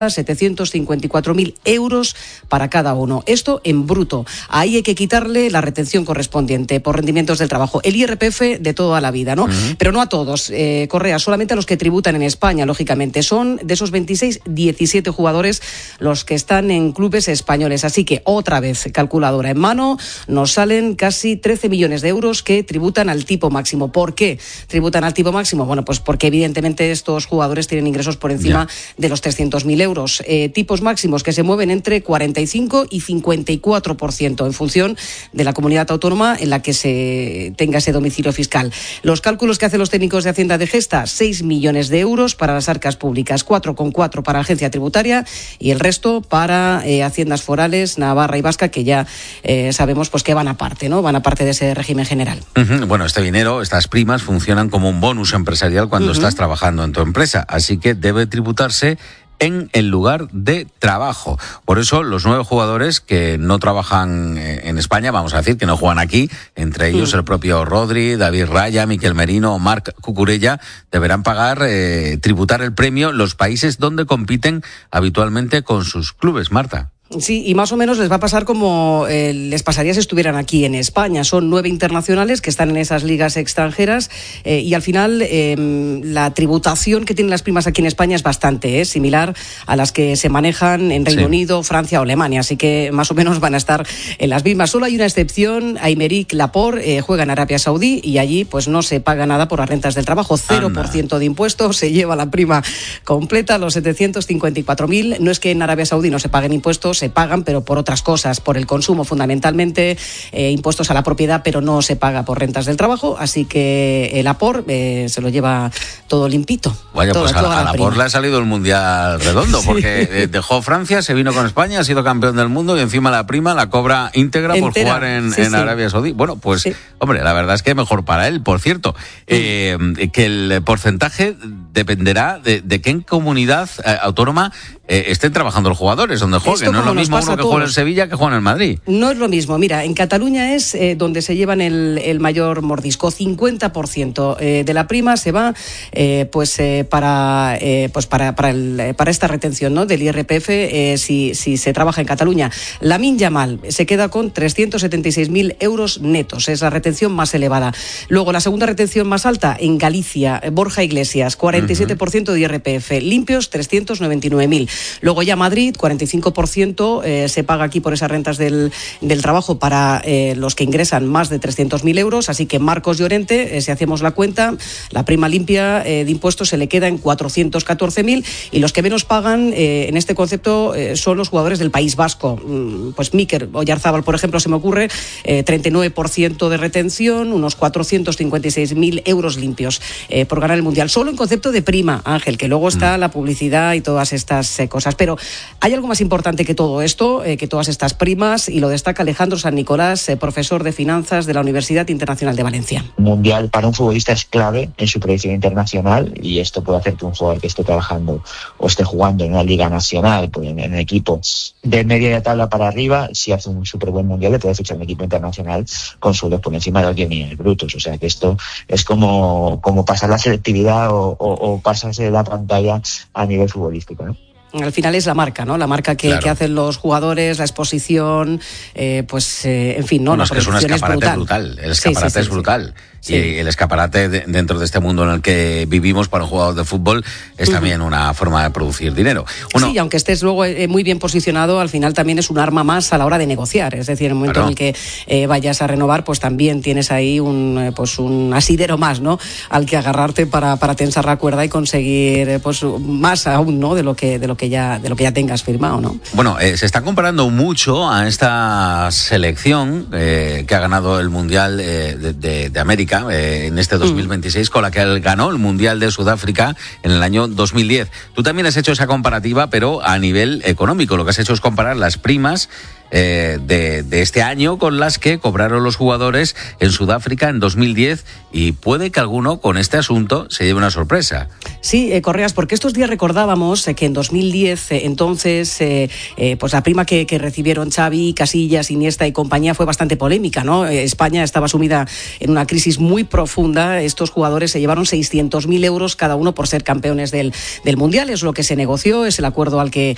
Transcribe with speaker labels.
Speaker 1: 754.000 euros para cada uno. Esto en bruto. Ahí hay que quitarle la retención correspondiente por rendimientos del trabajo. El IRPF de toda la vida, ¿no? Pero no a todos, Correa, solamente a los que tributan en España, lógicamente. Son de esos 26, 17 jugadores los que están en clubes españoles. Así que, otra vez, calculadora en mano, nos salen casi 13 millones de euros que tributan al tipo máximo. ¿Por qué tributan al tipo máximo? Bueno, pues porque evidentemente estos jugadores tienen ingresos por encima de los 300.000 euros. Tipos máximos que se mueven entre 45 y 54% en función de la comunidad autónoma en la que se tenga ese domicilio fiscal. Los cálculos que hacen los técnicos de Hacienda de Gesta: 6 millones de euros para las arcas públicas, 4,4 para la agencia tributaria y el resto para haciendas forales, Navarra y Vasca, que ya sabemos pues que van aparte, ¿no? Van aparte de ese régimen general.
Speaker 2: Bueno, este dinero, estas primas, funcionan como un bonus empresarial cuando estás trabajando en tu empresa, así que debe tributarse en el lugar de trabajo. Por eso, los 9 jugadores que no trabajan en España, vamos a decir, que no juegan aquí, entre ellos el propio Rodri, David Raya, Miquel Merino o Marc Cucurella, deberán pagar, tributar el premio los países donde compiten habitualmente con sus clubes. Marta.
Speaker 1: Sí, y más o menos les va a pasar como les pasaría si estuvieran aquí en España. Son 9 internacionales que están en esas ligas extranjeras y al final la tributación que tienen las primas aquí en España es bastante similar a las que se manejan en Reino Unido, Francia o Alemania. Así que más o menos van a estar en las mismas. Solo hay una excepción: Aymeric Laporte juega en Arabia Saudí y allí pues no se paga nada por las rentas del trabajo. 0% de impuestos, se lleva la prima completa, los 754.000. No es que en Arabia Saudí no se paguen impuestos, se pagan, pero por otras cosas, por el consumo fundamentalmente, impuestos a la propiedad, pero no se paga por rentas del trabajo, así que el Laporte se lo lleva todo limpito.
Speaker 2: Vaya, pues a Laporte le ha salido el Mundial redondo, porque dejó Francia, se vino con España, ha sido campeón del mundo y encima la prima la cobra íntegra por jugar en Arabia Saudí. Bueno, pues, hombre, la verdad es que mejor para él, por cierto. Que el porcentaje dependerá de qué comunidad autónoma estén trabajando los jugadores, donde jueguen. No es lo mismo uno que juega en Sevilla que juega en el Madrid.
Speaker 1: No es lo mismo. Mira, en Cataluña es donde se llevan el mayor mordisco. 50% de la prima se va para esta retención, ¿no?, del IRPF si se trabaja en Cataluña. Lamine Yamal se queda con 376.000 euros netos. Es la retención más elevada. Luego, la segunda retención más alta en Galicia, Borja Iglesias, 47% de IRPF. Limpios, 399.000. Luego ya Madrid, 45% se paga aquí por esas rentas del trabajo para los que ingresan más de 300.000 euros. Así que Marcos Llorente, si hacemos la cuenta, la prima limpia de impuestos se le queda en 414.000, y los que menos pagan en este concepto son los jugadores del País Vasco. Pues Mikel Oyarzábal, por ejemplo, se me ocurre, 39% de retención, unos 456.000 euros limpios por ganar el Mundial. Solo en concepto de prima, Ángel, que luego está la publicidad y todas estas cosas. Pero hay algo más importante que todo esto, que todas estas primas, y lo destaca Alejandro San Nicolás, profesor de Finanzas de la Universidad Internacional de Valencia.
Speaker 3: El Mundial para un futbolista es clave en su proyección internacional, y esto puede hacer que un jugador que esté trabajando o esté jugando en una liga nacional, pues en equipos de media de tabla para arriba, si hace un súper buen Mundial, le puede fichar un equipo internacional con sueldos por encima de los 10 millones brutos. O sea que esto es como pasar la selectividad o pasarse de la pantalla a nivel futbolístico, ¿no?
Speaker 1: Al final es la marca, ¿no? La marca que hacen los jugadores, la exposición, en fin, ¿no?
Speaker 2: Bueno, es que es un escaparate brutal. El escaparate es brutal. Sí. Y el escaparate dentro de este mundo en el que vivimos para un jugador de fútbol es también una forma de producir dinero.
Speaker 1: Sí, aunque estés luego muy bien posicionado, al final también es un arma más a la hora de negociar. Es decir, en el momento en el que vayas a renovar, pues también tienes ahí un asidero más, ¿no?, al que agarrarte para tensar la cuerda y conseguir más aún, ¿no?, de lo que ya tengas firmado, ¿no?
Speaker 2: Bueno, se está comparando mucho a esta selección que ha ganado el Mundial de América en este 2026 con la que él ganó el Mundial de Sudáfrica en el año 2010. Tú también has hecho esa comparativa, pero a nivel económico. Lo que has hecho es comparar las primas de este año con las que cobraron los jugadores en Sudáfrica en 2010, y puede que alguno con este asunto se lleve una sorpresa.
Speaker 1: Sí, Correas, porque estos días recordábamos que en 2010 entonces pues la prima que recibieron Xavi, Casillas, Iniesta y compañía fue bastante polémica, ¿no? España estaba sumida en una crisis muy profunda. Estos jugadores se llevaron 600.000 euros cada uno por ser campeones del Mundial. Es lo que se negoció, es el acuerdo al que